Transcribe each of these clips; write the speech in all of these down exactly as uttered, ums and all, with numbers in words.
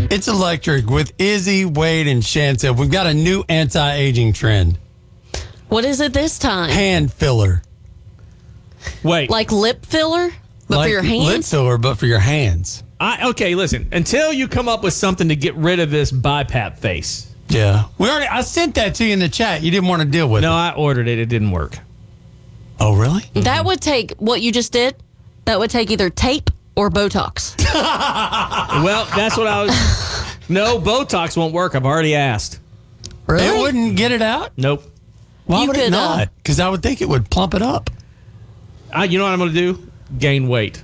It's electric with Izzy, Wade, and Chantel. We've got a new anti-aging trend. What is it this time? Hand filler. Wait. Like lip filler, but like for your hands? Lip filler, but for your hands. I, okay, listen. Until you come up with something to get rid of this BiPAP face. Yeah. We already. I sent that to you in the chat. You didn't want to deal with No, it. I ordered it. It didn't work. Oh, really? That would take, what you just did, that would take either tape or Botox. Well, that's what I was... No, Botox won't work. I've already asked. Really? It wouldn't get it out? Nope. Why You would it could, uh, not? Because I would think it would plump it up. I, you know what I'm going to do? Gain weight.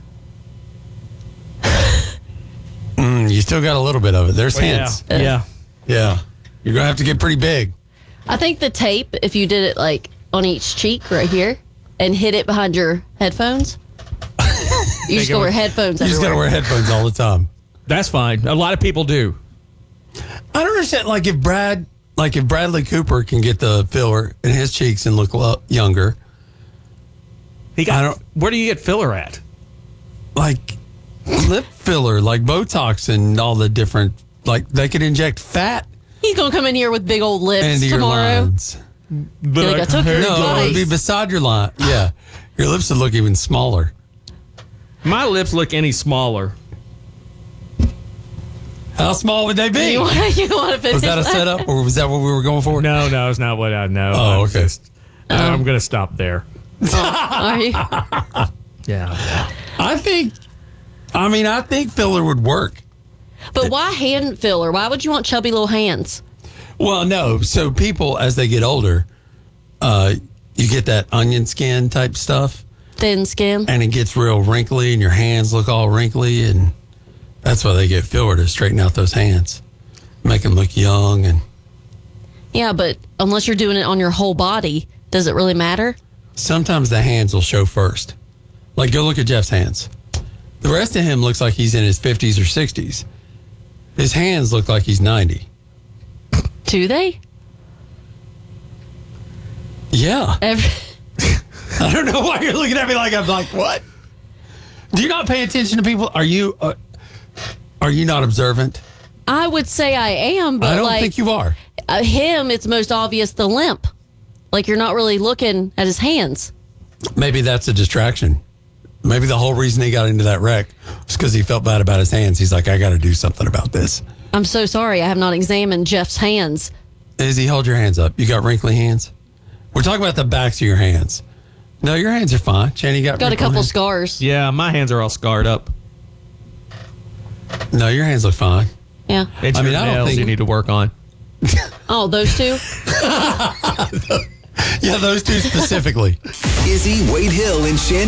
Mm, you still got a little bit of it. There's hints. Yeah. yeah. Yeah. You're going to have to get pretty big. I think the tape, if you did it like on each cheek right here and hit it behind your headphones, you just it go wear work. headphones You just got to everywhere. wear headphones all the time. That's fine. A lot of people do. I don't understand. Like if Brad, like if Bradley Cooper can get the filler in his cheeks and look lo- younger, He got, I don't- where do you get filler at? like lip filler, like Botox and all the different, like they could inject fat He's going to come in here with big old lips into your tomorrow. lines. Feel like I took your No, it would be advice. beside your line. Yeah, your lips would look even smaller. My lips look any smaller. How small would they be? You want to finish Was that a setup, or was that what we were going for? No, no, it's not what I know. Oh, I'm okay. just- I'm going to stop there. Are you? Yeah. I think. I mean, I think filler would work. But why hand filler? Why would you want chubby little hands? Well, no. So people, as they get older, uh, you get that onion skin type stuff, Thin skin? and it gets real wrinkly, and your hands look all wrinkly, and that's why they get filler to straighten out those hands, make them look young. And Yeah, but unless you're doing it on your whole body, does it really matter? sometimes the hands will show first. Like, go look at Jeff's hands. The rest of him looks like he's in his fifties or sixties. His hands look like he's ninety. Do they? Yeah. Every, I don't know why you're looking at me like I'm like, what? Do you not pay attention to people? Are you uh, are you not observant? I would say I am, but I don't like think you are. uh, him, it's most obvious the limp. Like you're not really looking at his hands. Maybe that's a distraction. Maybe the whole reason he got into that wreck was because he felt bad about his hands. He's like, I got to do something about this. I'm so sorry. I have not examined Jeff's hands. Izzy, hold your hands up. You got wrinkly hands? We're talking about the backs of your hands. No, your hands are fine. Channy, you got Got a wrinkled couple hands? scars. Yeah, my hands are all scarred up. No, your hands look fine. Yeah. It's I mean, your I don't nails think- you need to work on. Oh, those two? Yeah, those two specifically. Izzy, Wade Hill, and Shannon.